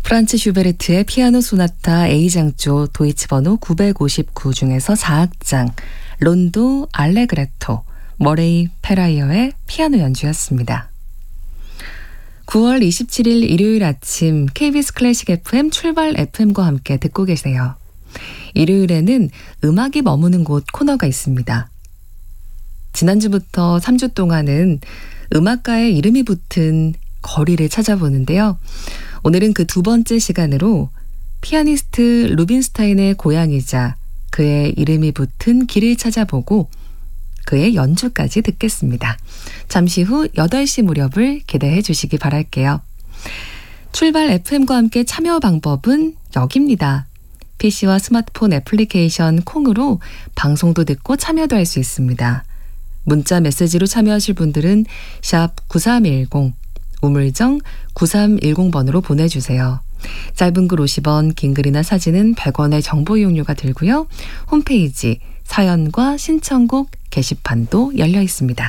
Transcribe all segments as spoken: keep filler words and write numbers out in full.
프란츠 슈베르트의 피아노 소나타 A장조 도이치 번호 구백오십구 중에서 사 악장 론도 알레그레토 머레이 페라이어의 피아노 연주였습니다. 구월 이십칠일 일요일 아침 케이비에스 클래식 에프엠 출발 에프엠과 함께 듣고 계세요. 일요일에는 음악이 머무는 곳 코너가 있습니다. 지난주부터 삼 주 동안은 음악가의 이름이 붙은 거리를 찾아보는데요. 오늘은 그 두 번째 시간으로 피아니스트 루빈스타인의 고향이자 그의 이름이 붙은 길을 찾아보고 그의 연주까지 듣겠습니다. 잠시 후 여덟 시 무렵을 기대해 주시기 바랄게요. 출발 에프엠과 함께 참여 방법은 여기입니다. 피시와 스마트폰 애플리케이션 콩으로 방송도 듣고 참여도 할 수 있습니다. 문자 메시지로 참여하실 분들은 샵 구삼일공 우물정 구삼일공 번으로 보내주세요. 짧은 글 오십 원, 긴 글이나 사진은 백 원의 정보 이용료가 들고요. 홈페이지 사연과 신청곡 게시판도 열려 있습니다.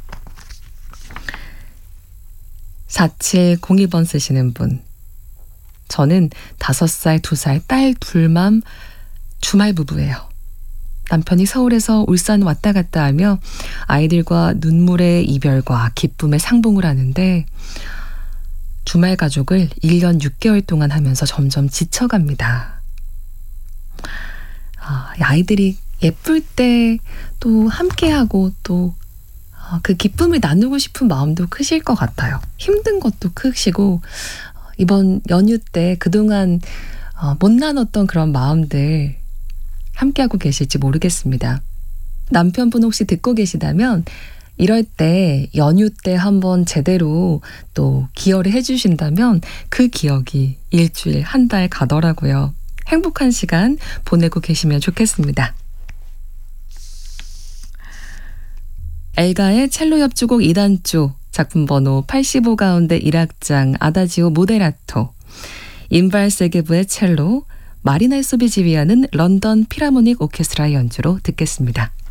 사칠공이 번 쓰시는 분. 저는 다섯 살, 두 살 딸 둘만 주말 부부예요. 남편이 서울에서 울산 왔다 갔다 하며 아이들과 눈물의 이별과 기쁨의 상봉을 하는데 주말 가족을 일 년 육 개월 동안 하면서 점점 지쳐갑니다. 아, 아이들이 예쁠 때 또 함께하고 또 그 기쁨을 나누고 싶은 마음도 크실 것 같아요. 힘든 것도 크시고 이번 연휴 때 그동안 못 나눴던 그런 마음들 함께하고 계실지 모르겠습니다. 남편분 혹시 듣고 계시다면 이럴 때 연휴 때 한번 제대로 또 기여를 해주신다면 그 기억이 일주일, 한 달 가더라고요. 행복한 시간 보내고 계시면 좋겠습니다. 엘가의 첼로 협주곡 이 단조 작품 번호 팔십오 가운데 일 악장 아다지오 모데라토 인발 세게부의 첼로 마리나 소비지비아는 런던 피라모닉 오케스트라 연주로 듣겠습니다.